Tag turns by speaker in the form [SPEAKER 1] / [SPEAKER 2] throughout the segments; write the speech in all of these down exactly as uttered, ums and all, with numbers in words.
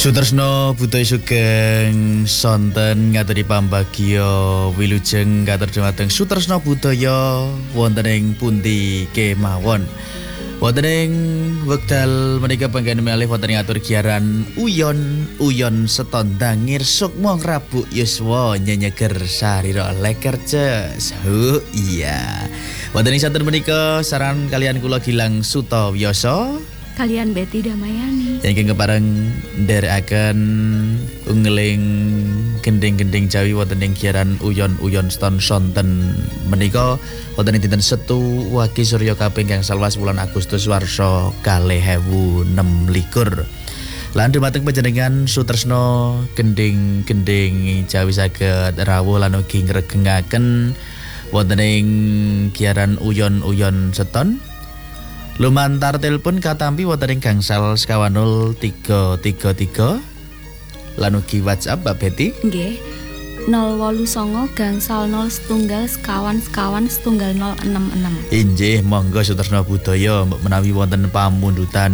[SPEAKER 1] Sutresno Budaya Sugeng sonten ngaturi pambagya wilujeng katur dhumateng Sutresno Budaya wonten ing pundi kemawon. Wonten ing wekdal menika panggen malih wonten ing atur giaran uyon uyon setondangir sukma Rabu yuswa nyenyeger sarira lekerja. So iya. Wonten ing saten menika saran kalian kula Gilang Sutawiyasa
[SPEAKER 2] kalian Betty Damayani
[SPEAKER 1] yang kepareng nderekaken unggeling gending-gending Jawi wonten ing giaran uyon-uyon ston sonten menika wonten ing dinten Setu Wage Surya kaping gangsal wulan Agustus warsa kalih ewu enem likur. Lan dhumateng panjenengan Sutresno gending-gending Jawi saged rawuh lan ugi ngregengaken wonten ing giaran uyon-uyon seton. Lumantar telepon katampi wonten ing gangsal sekawan nol tiga tiga tiga lan ugi WhatsApp Mbak Betty
[SPEAKER 2] nggih nol wolu songo gangsal nol setunggal sekawan sekawan setunggal nol enam enam.
[SPEAKER 1] Inggih monggo Sutresno Budaya menawi wonten pamundutan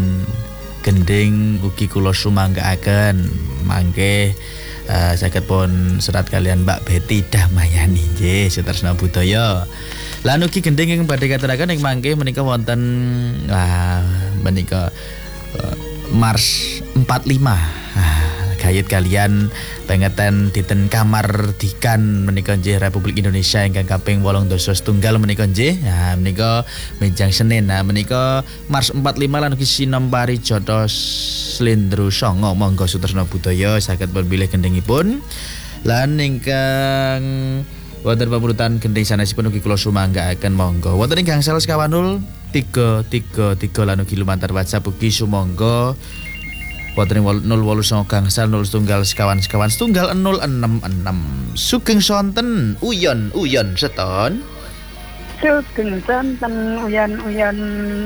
[SPEAKER 1] gending ugi kula sumanggaaken mangke uh, saged pun serat kalian Mbak Betty Damayani nggih Sutresno Budaya. Lan ugi gending ing badhe katuraken ing mangke menika wonten ah menika uh, Mars empat lima. Ah, gayut kalian pengeten dinten kamardikan menika nggih Republik Indonesia ingkang kaping wolung dasa setunggal menika nggih. Nah menika menjang Senin. Nah menika Mars empat lima lan ugi sinampari Jata Slendro Songo. Monggo Sutresno Budaya saged pilih gendingipun. Lan ingkang wonten pamurutan gending sanesipun ugi kula sumanggaaken monggo. Wonten ing gangsal sekawan nol tiga tiga tiga lan ugi lumantar WhatsApp ugi sumangga. Wonten ing nol wolu songo gangsal nol setunggal sekawan sekawan setunggal nol enam enam. Sugeng sonten uyon-uyon seton.
[SPEAKER 3] Sugeng sonten uyon-uyon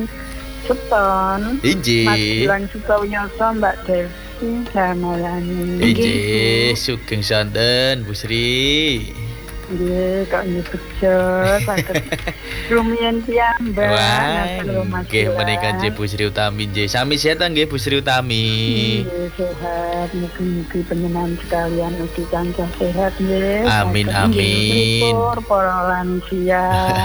[SPEAKER 3] seton.
[SPEAKER 1] Inggih.
[SPEAKER 3] Mas Gilang Sutawiyasa Mbak Devi Damayani.
[SPEAKER 1] Inggih, sugeng sonten Bu Sri.
[SPEAKER 3] Nggih, kok nyebutjo saged rumiyin piyambak.
[SPEAKER 1] Wah, nggih menika nggih Bu Sri Utami nggih. Sami sehat nggih Bu Sri Utami.
[SPEAKER 3] Nggih, sehat. Mugi-mugi panjenengan sekalian ugi tansah sehat nggih.
[SPEAKER 1] Amin amin.
[SPEAKER 3] Para lansia.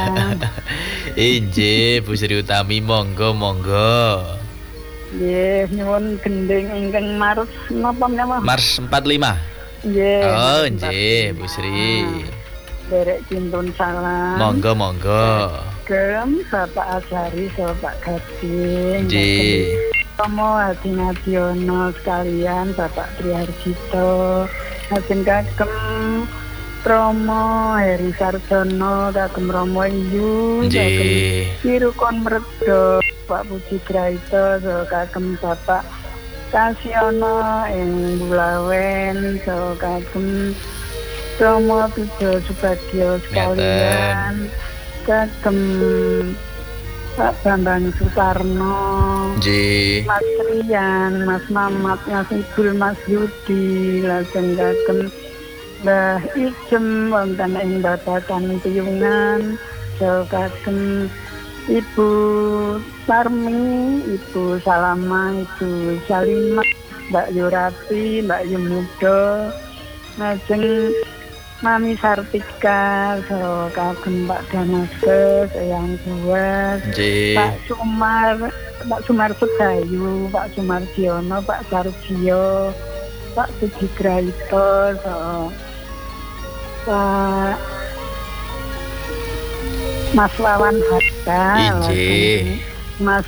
[SPEAKER 1] Inggih Bu Sri Utami monggo monggo.
[SPEAKER 3] Nggih, nyuwun gending ingkang Mars napa menapa?
[SPEAKER 1] Mars empat lima.
[SPEAKER 3] Nggih.
[SPEAKER 1] Oh, nggih Bu Sri.
[SPEAKER 3] Derek Cintun salam.
[SPEAKER 1] Monggo monggo.
[SPEAKER 3] Kem Bapak Asari Bapak Gading.
[SPEAKER 1] Nggih.
[SPEAKER 3] Tomo Hadi Nadiono sekalian Bapak Triharjito. Lajeng kagem Romo Heri Sarjono kagem Romo Iyu.
[SPEAKER 1] Nggih.
[SPEAKER 3] Kirukon Mredo Pak Puji Graito kagem Bapak Kasiono ing Bulawen so kagem Romo Pido Subagio sekalian kagem Pak Bambang Sutarno
[SPEAKER 1] Nggih.
[SPEAKER 3] Mas Rian, Mas Mamat, Mas Ibul, Mas Yudi lajeng kagem Mbah Ijem wonten ing babagan piyungan so kagem Ibu Parmi, Ibu Salama, Ibu Salima, Mbak Yurati, Mbak Yumudo, lajeng Mami Sartika, so kagem Pak Damaske, Eyang Buas, Pak Sumar, Pak Sumar Sedayu, Pak Sumar Diono, Pak Sarjio, Pak Puji Graito, so Pak Mas Wawan Hatta, Mas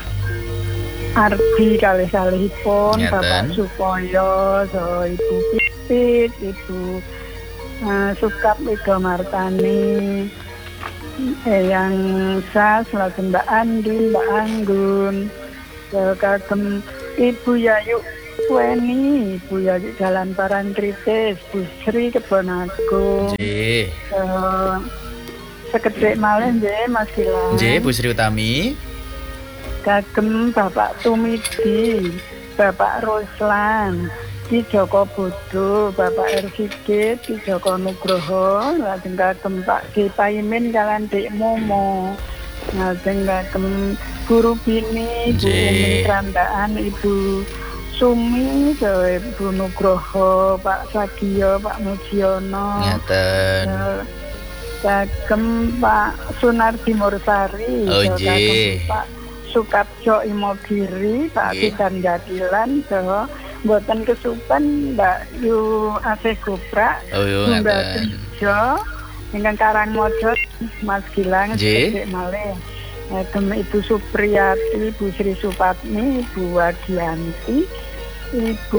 [SPEAKER 3] Ardi kalih-kalihipun, Bapak Supoyo, so Ibu Pipit, Ibu uh, Sukap Ida Martani, Eyang Sas, lajeng Mbak Andi, Mbak Anggun, so kagem Ibu Yayu Weni, Ibu Yayu Jalan Parangtritis, Bu Sri Kebon Agung.
[SPEAKER 1] Nggih.
[SPEAKER 3] So, sekedhik malih nggih Mas Gilang.
[SPEAKER 1] Nggih Bu Sri Utami.
[SPEAKER 3] Kagem Bapak Tumidi, Bapak Ruslan, Ki Joko Bodo, Bapak Ersigit, Ki Joko Nugroho, lajeng kagem Pak Ki Paimin kalian Dik Momo. Lajeng kagem Guru Bini, Bu Umi Randaan, Ibu Sumi, Jawa Bu Nugroho, Pak Sagio, Pak Mujiono.
[SPEAKER 1] Ngaten.
[SPEAKER 3] Kagem Pak Sunardi Mursari,
[SPEAKER 1] Oh,
[SPEAKER 3] kagem
[SPEAKER 1] nggih.
[SPEAKER 3] Pak Sukapjo Imogiri, Pak
[SPEAKER 1] Nggih.
[SPEAKER 3] Tidan Gadilan, Jawa mboten kesupen Mbak Yu Asih Goprak,
[SPEAKER 1] Oh, yo,
[SPEAKER 3] Mbak
[SPEAKER 1] ngaten.
[SPEAKER 3] Tijo, ingkang Karangmojo, Mas Gilang,
[SPEAKER 1] Nggih.
[SPEAKER 3] Sedek Malih. Kagem Ibu Supriyati, Ibu Sri Supatmi, Ibu Wadianti, Ibu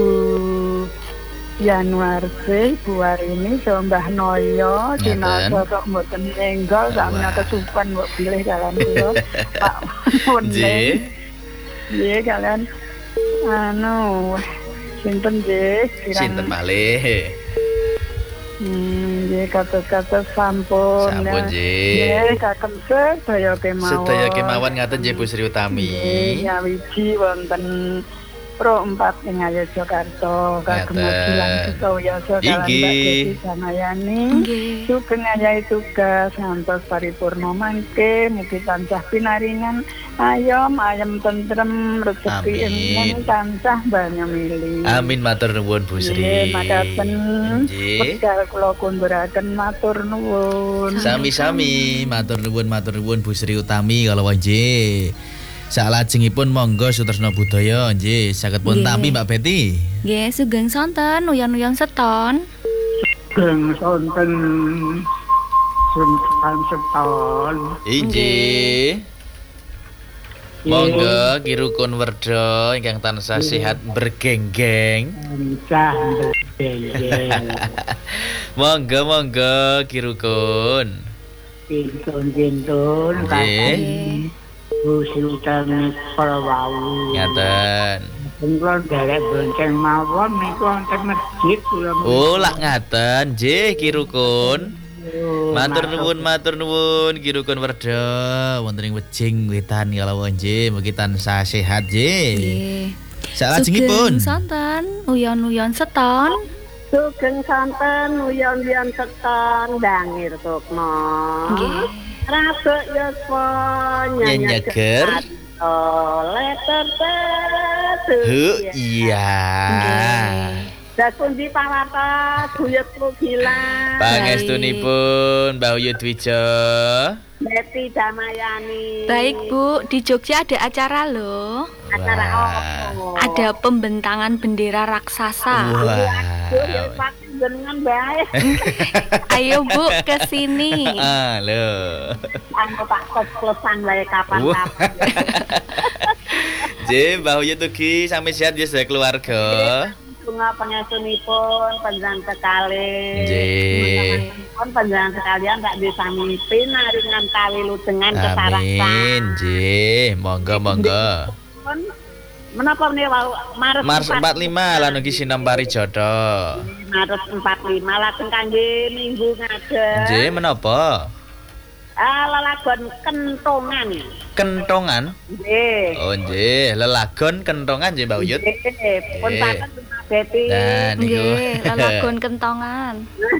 [SPEAKER 3] Januarse, Ibu Warini, so Mbah Noyo, Cina
[SPEAKER 1] Ngaten.
[SPEAKER 3] sosok mboten nenggol, sampeyan kesupen mbok pilih kalian kula. Pak Muneng.
[SPEAKER 1] Nggih.
[SPEAKER 3] Nggih kalian anu sinten nggih kirang
[SPEAKER 1] Sinten malih?
[SPEAKER 3] Hmm, nggih kados-kados sampun.
[SPEAKER 1] Sampun,
[SPEAKER 3] ya.
[SPEAKER 1] nggih.
[SPEAKER 3] Nggih kagem sedaya kemawon.
[SPEAKER 1] Sedaya kemawon ngaten nggih Bu Sri Utami.
[SPEAKER 3] Nggih, nyawiji wonten Pro empat ing Yogyakarta kagem
[SPEAKER 1] Ngaten.
[SPEAKER 3] Gilang Sutoyoso kalian Mbak
[SPEAKER 1] Inggih.
[SPEAKER 3] Desi Damayani.
[SPEAKER 2] Nggih.
[SPEAKER 3] Sugeng ayahi tugas ngantos paripurna mangke mugi tansah pinaringan ayom ayem tentrem rezeki
[SPEAKER 1] Amin.
[SPEAKER 3] eneng tansah banyak milih.
[SPEAKER 1] Amin matur nuwun Bu Sri.
[SPEAKER 3] Nggih, makaten
[SPEAKER 1] Nggih.
[SPEAKER 3] wekdal kula kunduraken matur nuwun.
[SPEAKER 1] Sami-sami matur nuwun matur nuwun Bu Sri Utami kalau nggih. Salajengipun monggo Sutresna Budaya nggih saged pun
[SPEAKER 2] Nggih.
[SPEAKER 1] tampi Mbak Betty.
[SPEAKER 2] Nggih, sugeng sonten uyon-uyon seton.
[SPEAKER 3] Sugeng sonten suntan seton.
[SPEAKER 1] Inggih. Monggo kirukun werda ingkang tansah sehat bergenggeng.
[SPEAKER 3] Tansah bergenggeng.
[SPEAKER 1] Monggo monggo kirukun.
[SPEAKER 3] Pintun-pintun
[SPEAKER 1] Nggih.
[SPEAKER 3] Bu Sultan Perwau.
[SPEAKER 1] Ngaten.
[SPEAKER 3] Kula derek bonceng mawon niku wonten masjid kula.
[SPEAKER 1] Oh, lak ngaten nggih kirukun. Matur nuwun matur nuwun kirukun werda wonten ing wejing wetan kalau nggih mugi tansah sehat nggih.
[SPEAKER 2] Nggih.
[SPEAKER 1] Salajengipun.
[SPEAKER 2] Sugeng sonten uyon-uyon seton.
[SPEAKER 3] Sugeng santen uyon-uyon seton dangir sukma.
[SPEAKER 2] Nggih.
[SPEAKER 3] Rasa yospo
[SPEAKER 1] Nyenyeger.
[SPEAKER 3] Oh, letter tetu.
[SPEAKER 1] Hu iya.
[SPEAKER 3] Dakundi pawata buyutku gila.
[SPEAKER 1] Pangestunipun Mbah Uyut Wijo.
[SPEAKER 3] Betty Damayani.
[SPEAKER 2] Baik Bu, di Jogja ada acara loh.
[SPEAKER 3] Acara
[SPEAKER 1] Wah.
[SPEAKER 3] apa?
[SPEAKER 2] Ada pembentangan bendera raksasa.
[SPEAKER 1] Wow.
[SPEAKER 3] Jenengan baik.
[SPEAKER 2] Ayo Bu ke sini.
[SPEAKER 1] Halo.
[SPEAKER 3] Anu tak kos-kosan wae kapan-kapan.
[SPEAKER 1] Nggih, Mbah Uyut ugi sami sehat ya sedaya keluarga.
[SPEAKER 3] Bunga pengasunipun panjenengan sekali.
[SPEAKER 1] Nggih.
[SPEAKER 3] Pun panjenengan sekalian tak bisa mimpin naringan kawilujengan
[SPEAKER 1] Amin,
[SPEAKER 3] kesarasan.
[SPEAKER 1] nggih. Monggo monggo.
[SPEAKER 3] Pun menapa menika wau Maret
[SPEAKER 1] Mars empat puluh lima lan ugi sinambari jodoh.
[SPEAKER 3] Maret empat puluh lima lajeng kangge minggu ngajeng.
[SPEAKER 1] Nggih, menapa?
[SPEAKER 3] Ah lelagon kentongan.
[SPEAKER 1] Kentongan.
[SPEAKER 3] Nggih.
[SPEAKER 1] Oh nggih, lelagon kentongan nggih Mbak Uyut.
[SPEAKER 3] Nggih, pun
[SPEAKER 1] Nggih.
[SPEAKER 3] saged Betty.
[SPEAKER 1] Nah niku.
[SPEAKER 2] Nggih, lelagon kentongan.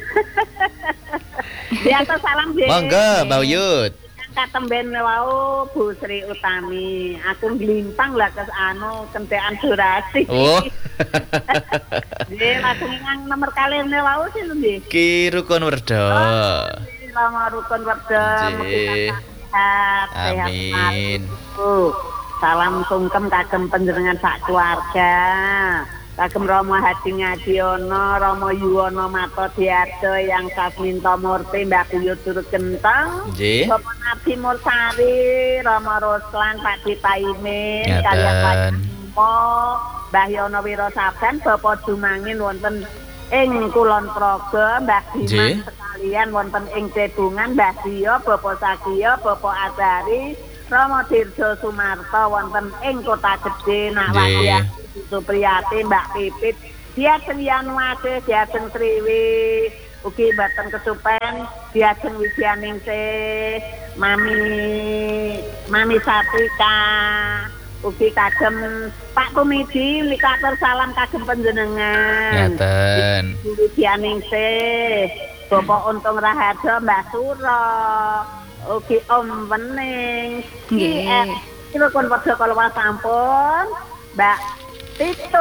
[SPEAKER 3] Di atas salam nggih.
[SPEAKER 1] Monggo Mbak Uyut.
[SPEAKER 3] Katemben wau Bu Sri Utami. Aku glimpang lah ke anu kentekan durasi.
[SPEAKER 1] Oh.
[SPEAKER 3] Nggih, langsung nang nomor kalian wau sih nggih.
[SPEAKER 1] Ki rukun werda.
[SPEAKER 3] Rama rukun werda
[SPEAKER 1] Nggih.
[SPEAKER 3] sehat, sehat
[SPEAKER 1] Amin.
[SPEAKER 3] selalu. Salam sungkem kagem panjenengan sak keluarga. Kagem Romo Hadi Ngadiono, Romo Yuwono Mato Diardo yang Sasminto Murti, Mbak Uyut Turut Genteng.
[SPEAKER 1] Nggih.
[SPEAKER 3] Bapak Nabi Mursari, Romo Roslan, Pak Dita Imin,
[SPEAKER 1] Ngaten.
[SPEAKER 3] kalian Pak Mo, Mbah Yono Wirosaban, Bapak Dumangin wonten ing Kulon Progo, Mbah
[SPEAKER 1] Nggih.
[SPEAKER 3] Dimas sekalian wonten ing Cedungan, Mbah Dio, Bapak Sagio, Bapak Adari, Romo Dirjo Sumarto wonten ing Kota Gede, Nak
[SPEAKER 1] Nggih.
[SPEAKER 3] Wadia Supriyati, Mbak Pipit, Diajeng Yanuwase, Diajeng Triwi, ugi mboten kesupen, Diajeng Wisyaningse, Mami Mami Satika, ugi kagem Pak Tumidi, likatur salam kagem panjenengan.
[SPEAKER 1] Ngaten.
[SPEAKER 3] Wisyaningse, Bapak Untung Raharjo, Mbak Suro, ugi Om Wening,
[SPEAKER 2] Nggih.
[SPEAKER 3] Kira kon padha kala sampun, Mbak Titut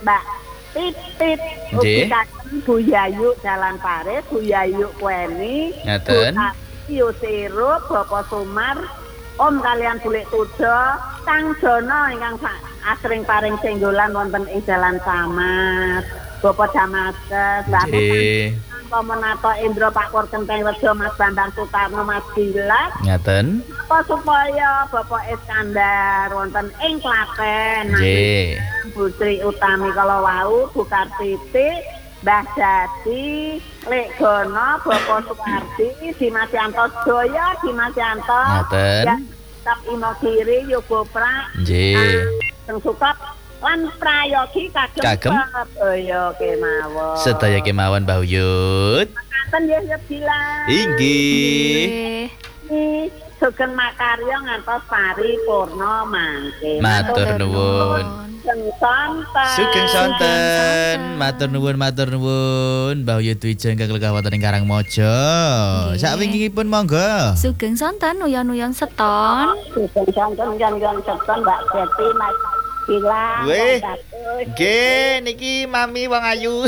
[SPEAKER 3] Mbak Titit
[SPEAKER 1] Nggih.
[SPEAKER 3] ugi kagem Bu Yayu Jalan Paris, Bu Yayu Kueni,
[SPEAKER 1] Ngaten.
[SPEAKER 3] Yusiro, Bapak Sumar, Om kalian Bulik Tujo, Kang Jono ingkang asring paring senggolan wonten ing Jalan Samar, Bapak Damaskes,
[SPEAKER 1] Nggih.
[SPEAKER 3] Pemenato Indro Pak Pur Kenteng Rejo Mas Bambang Sutarno Mas Gilas
[SPEAKER 1] Ngaten.
[SPEAKER 3] apa supaya Bapak Iskandar wonten ing Klaten
[SPEAKER 1] Nggih.
[SPEAKER 3] Putri Utami kalau wau Bu Kartiti Mbah Dadi Lek Gono Bapak Sukardi Dimas Yanto Doyo Dimas Yanto
[SPEAKER 1] Ngaten.
[SPEAKER 3] Tap Imogiri Yogo Pra
[SPEAKER 1] Nggih.
[SPEAKER 3] Sing Sukap lan prayogi kagem
[SPEAKER 1] Kagem?
[SPEAKER 3] Surabaya kemawon.
[SPEAKER 1] Sedaya kemawon Mbah Uyut.
[SPEAKER 3] Makaten ya ya bilang.
[SPEAKER 1] Inggih.
[SPEAKER 2] Nggih.
[SPEAKER 3] Sugeng makarya ngantos paripurna mangke.
[SPEAKER 1] Matur nuwun.
[SPEAKER 3] Sugeng sonten.
[SPEAKER 1] Sugeng sonten. Matur nuwun, matur nuwun. Mbah Uyut Wijo ingkang legah wonten ing Karangmojo.
[SPEAKER 2] Nggih.
[SPEAKER 1] Sakwingkingipun monggo.
[SPEAKER 2] Sugeng sonten uyon-uyon seton.
[SPEAKER 3] Sugeng sonten jan-jan seton Mbak Betty Mas Bilang.
[SPEAKER 1] Weh.
[SPEAKER 3] Mas Bagus.
[SPEAKER 1] Nggih, niki mami wong ayu.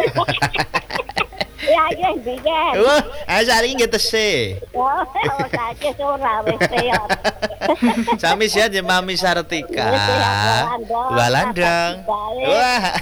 [SPEAKER 3] Ya ya biyen.
[SPEAKER 1] Wah, asari nggih tese.
[SPEAKER 3] Oh, saiki ora wis peot.
[SPEAKER 1] Sami sehat ya Mami Sartika. Walandang. Wah.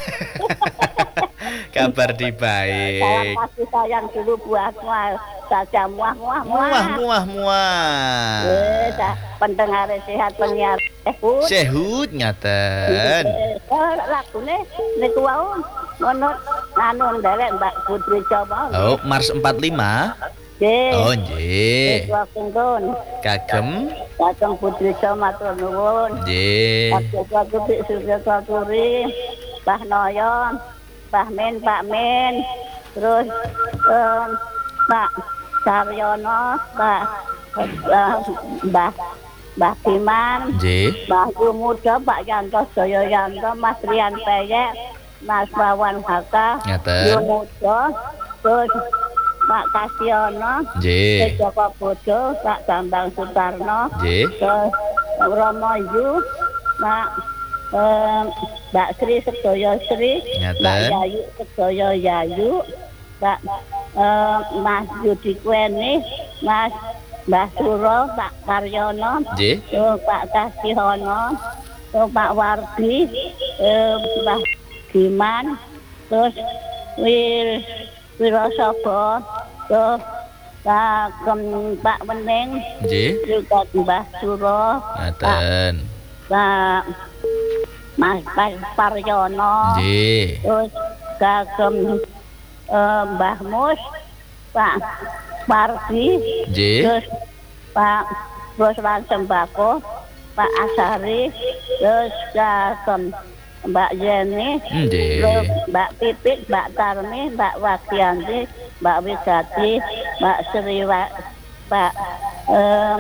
[SPEAKER 1] Kabar di
[SPEAKER 3] Salam
[SPEAKER 1] baik.
[SPEAKER 3] kasih sayang dulu buatmu saja muah muah
[SPEAKER 1] Muah muah muah.
[SPEAKER 3] Eh, dah pendengar sehat penyiar sehat.
[SPEAKER 1] Sehut ngaten.
[SPEAKER 3] Oh, lagune niku wau ngono anu nderek Mbak Putri Coba.
[SPEAKER 1] Oh, Mars empat puluh lima.
[SPEAKER 3] Nggih.
[SPEAKER 1] Oh, nggih.
[SPEAKER 3] Wakungkun.
[SPEAKER 1] Kagem.
[SPEAKER 3] Datang Putri Coba matur nuwun.
[SPEAKER 1] Nggih.
[SPEAKER 3] Waktu Bik Surya Saturi, Mbah Noyon, Mbah Men, Pak Men, terus em, Pak Saryono, Mbah eh, Mbah Mbah Biman,
[SPEAKER 1] Nggih.
[SPEAKER 3] Mbah Muda, Pak Yanto Joyo Yanto, Mas Rian Peyek, Mas Wawan Haka,
[SPEAKER 1] Ngaten.
[SPEAKER 3] Yomudo, terus Pak Kasyono,
[SPEAKER 1] Nggih.
[SPEAKER 3] Joko Bodo, Pak Bambang Sutarno,
[SPEAKER 1] Nggih.
[SPEAKER 3] terus Romo Yu, Pak em, Mbak Sri Sedoyo Sri,
[SPEAKER 1] Ngaten.
[SPEAKER 3] Mbak Yayu Sedoyo Yayu, Mbak em, Mas Yudi Kweni, Mas Mbah Suro, Pak Karyono,
[SPEAKER 1] Nggih.
[SPEAKER 3] terus Pak Kasihono, terus Pak Wardi, em, Mbah Giman, terus Wir Wirosobo, terus Pak Kem- Pak Wening,
[SPEAKER 1] Nggih.
[SPEAKER 3] juga Mbah Suro, Pak
[SPEAKER 1] Ngaten.
[SPEAKER 3] Pak Mas Pak Paryono,
[SPEAKER 1] Nggih.
[SPEAKER 3] terus kagem eh, Mbah Mus, Pak Pardi,
[SPEAKER 1] Nggih.
[SPEAKER 3] terus Pak Ruslan Sembako, Pak Asari, terus kagem Mbak Yeni,
[SPEAKER 1] Nggih.
[SPEAKER 3] terus Mbak Pipit, Mbak Tarmi, Mbak Wagianti, Mbak Wigati, Mbak Sriwa, Pak em,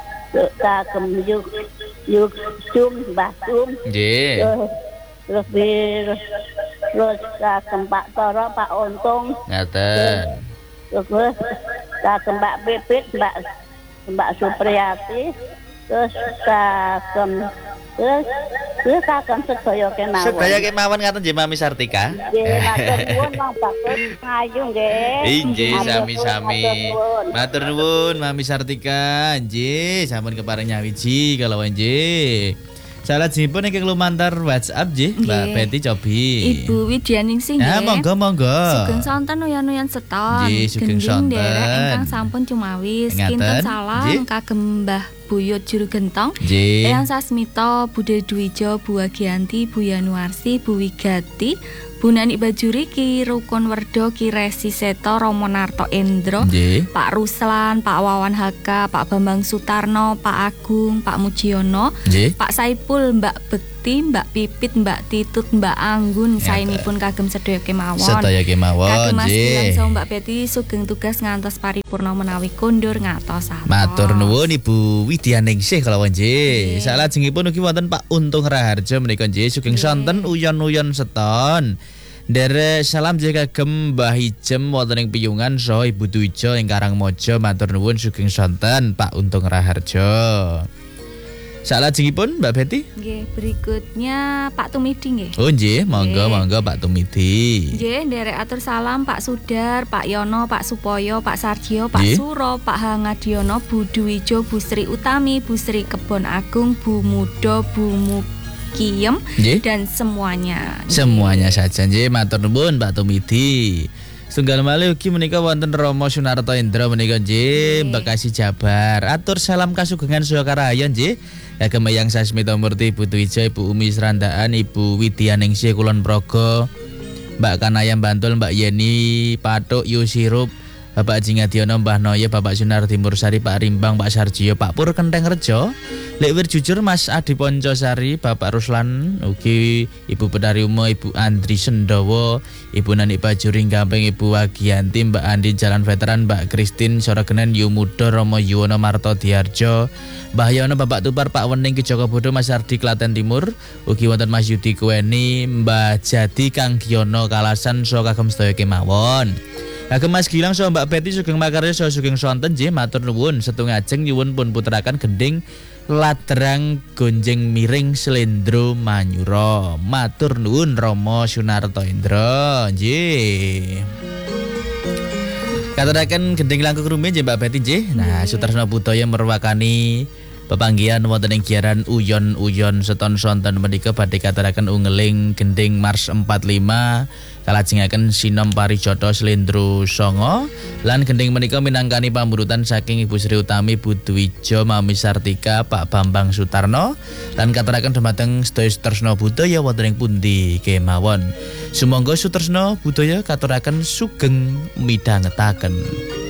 [SPEAKER 3] kagem Yuk Yuk Jum, Mbah Jum,
[SPEAKER 1] Nggih.
[SPEAKER 3] terus terus bir terus kagem Pak Toro, Pak Untung,
[SPEAKER 1] Ngaten.
[SPEAKER 3] terus kagem Mbak Pipit, Mbak Mbak Supriyati, terus kagem terus terus kagem sedaya kemawon.
[SPEAKER 1] Sedaya kemawon ngaten nggih Mami Sartika.
[SPEAKER 3] Nggih, matur nuwun Mang Bagus ngayu nggih.
[SPEAKER 1] Inggih
[SPEAKER 3] Matur nuwun,
[SPEAKER 1] sami-sami.
[SPEAKER 3] matur nuwun.
[SPEAKER 1] Matur nuwun Mami Sartika. Nggih, sampun kepareng nyawiji kalau nggih. Salajengipun ingkang lumantar WhatsApp nggih, Mbak
[SPEAKER 2] Nggih.
[SPEAKER 1] Betty Cobi.
[SPEAKER 2] Ibu Widyaningsih
[SPEAKER 1] Ah,
[SPEAKER 2] nggih.
[SPEAKER 1] monggo monggo.
[SPEAKER 2] Sugeng sonten uyan-uyan seton.
[SPEAKER 1] Nggih, sugeng
[SPEAKER 2] Gending
[SPEAKER 1] sonten.
[SPEAKER 2] derek ingkang sampun cumawis.
[SPEAKER 1] Ngaten.
[SPEAKER 2] Kinten salam
[SPEAKER 1] Nggih.
[SPEAKER 2] kagem Mbah Buyut Juru Gentong.
[SPEAKER 1] Nggih.
[SPEAKER 2] Eyang Sasmito, Bude Dwijo, Bu Agianti, Bu Yanuarsi, Bu Wigati, Bu Nani Bajuri, Ki Rukun Werdo, Ki Resi Seto, Romo Narto Endro,
[SPEAKER 1] Nggih.
[SPEAKER 2] Pak Ruslan, Pak Wawan Haka, Pak Bambang Sutarno, Pak Agung, Pak Mujiono,
[SPEAKER 1] Nggih.
[SPEAKER 2] Pak Saipul, Mbak Bekti, Mbak Pipit, Mbak Titut, Mbak Anggun,
[SPEAKER 1] Ngaten.
[SPEAKER 2] saenipun kagem sedaya kemawon.
[SPEAKER 1] Sedaya
[SPEAKER 2] Kagem
[SPEAKER 1] kemawon
[SPEAKER 2] Mas Gilang
[SPEAKER 1] nggih.
[SPEAKER 2] saha Mbak Betty sugeng tugas ngantos paripurna menawi kondur ngatos satos.
[SPEAKER 1] Matur nuwun Ibu Widyaningsih kalau nggih.
[SPEAKER 2] Nggih.
[SPEAKER 1] Salajengipun ugi wonten Pak Untung Raharjo menika nggih sugeng
[SPEAKER 2] Nggih.
[SPEAKER 1] sonten uyon-uyon seton. Derek salam jaga kagem Mbah Ijem wonten ing Piyungan saha Ibu Dwijo ing Karangmojo. Matur nuwun sugeng sonten Pak Untung Raharjo. Salajengipun Mbak Betty?
[SPEAKER 2] Nggih, berikutnya Pak Tumidi nggih.
[SPEAKER 1] Oh nggih, monggo
[SPEAKER 2] Nggih.
[SPEAKER 1] monggo Pak Tumidi.
[SPEAKER 2] Nggih, nderek atur salam Pak Sudar, Pak Yono, Pak Supoyo, Pak Sarjio, Pak
[SPEAKER 1] Nggih.
[SPEAKER 2] Suro, Pak Hangadiono, Bu Duwijo, Bu Sri Utami, Bu Sri Kebon Agung, Bu Mudo, Bu Mukiem,
[SPEAKER 1] Nggih.
[SPEAKER 2] dan semuanya.
[SPEAKER 1] Semuanya saja nggih, matur nuwun Pak Tumidi. Setunggal malih ugi menika wonten Romo Sunarto Indra menika nggih,
[SPEAKER 2] Nggih.
[SPEAKER 1] Bekasi Jabar. Atur salam kasugengan saha karaya nggih. Kagem Eyang Sasmita Murti, Ibu Twijo, Ibu Umi Serandaan, Ibu Widyaningsih Kulon Progo, Mbak Kanayam Bantul, Mbak Yeni Patuk Yusirup, Bapak Jingadiono, Mbah Noyo, Bapak Sunardi Mursari, Pak Rimbang, Pak Sarjio, Pak Pur Kenteng Rejo, Lekwir Jujur, Mas Adi Poncosari, Bapak Ruslan, ugi Ibu Pedari Umo, Ibu Andri Sendowo, Ibu Nani Bajuring Gamping, Ibu Wagianti, Mbak Andi Jalan Veteran, Mbak Kristin Soragenen, Yumudo, Romo Yuwono, Marto Diarjo, Mbah Yono, Bapak Tupar, Pak Wening Ki Joko Bodo, Mas Ardi Klaten Timur, ugi wonten Mas Yudi Kuweni, Mbah Jadi Kang Giono Kalasan, so kagem sedaya kemawon. Kagem Mas Gilang so Mbak Betty sugeng makarya so sugeng sonten nggih matur nuwun setungajeng nyuwun pun putrakan gending ladrang gonjeng miring slendro manyura. Matur nuwun Romo Sunarto Indra nggih. Katuraken gending langkung rumiyin nggih Mbak Betty nggih. Nah, Sutresna Budaya merwakani pepanggihan wonten ing giaran uyon-uyon seton sonten menika badhe katuraken ungeling gending Mars empat lima kalajengaken sinom parijoto slendro songo lan gending menika minangkani pamburutan saking Ibu Sri Utami, Bu Dwijo, Mami Sartika, Pak Bambang Sutarno lan katuraken dhumateng sedaya Sutresna Budaya wonten ing pundi kemawon. Sumangga Sutresna Budaya katuraken sugeng midhangetaken.